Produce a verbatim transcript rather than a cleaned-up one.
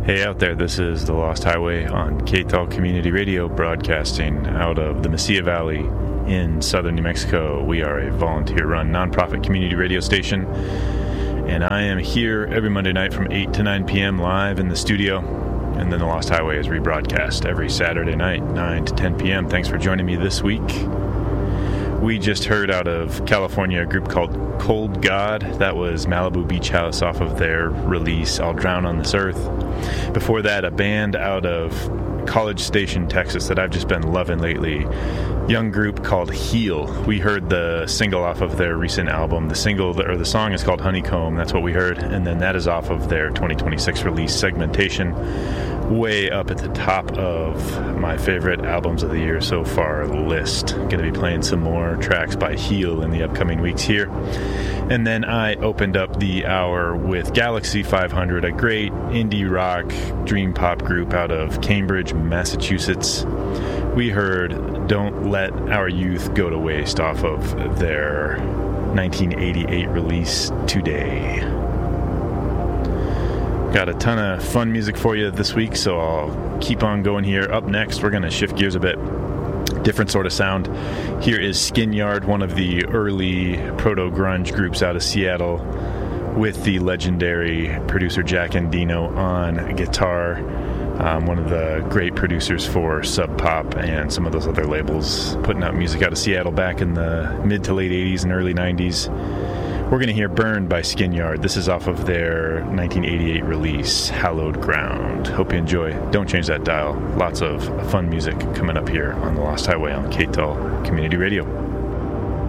Hey out there, this is The Lost Highway on K T A L Community Radio, broadcasting out of the Mesilla Valley in southern New Mexico. We are a volunteer-run nonprofit community radio station, and I am here every Monday night from eight to nine p.m. live in the studio, and then The Lost Highway is rebroadcast every Saturday night, nine to ten p.m. Thanks for joining me this week. We just heard out of California a group called Cold God. That was Malibu Beach House off of their release, I'll Drown on This Earth. Before that, a band out of College Station, Texas that I've just been loving lately. Young group called Heal. We heard the single off of their recent album. The single, or the song is called Honeycomb. That's what we heard. And then that is off of their twenty twenty-six release, Segmentation. Way up at the top of my favorite albums of the year so far list. Going to be playing some more tracks by Heal in the upcoming weeks here. And then I opened up the hour with Galaxy five hundred, a great indie rock dream pop group out of Cambridge, Massachusetts. We heard Don't Let Our Youth Go to Waste off of their nineteen eighty-eight release, Today. Got a ton of fun music for you this week, so I'll keep on going here. Up next, we're going to shift gears a bit. Different sort of sound. Here is Skin Yard, one of the early proto-grunge groups out of Seattle, with the legendary producer Jack Endino on guitar. Um, one of the great producers for Sub Pop and some of those other labels, putting out music out of Seattle back in the mid to late eighties and early nineties. We're going to hear Burned by Skin Yard. This is off of their nineteen eighty-eight release, Hallowed Ground. Hope you enjoy. Don't change that dial. Lots of fun music coming up here on The Lost Highway on K T A L Community Radio.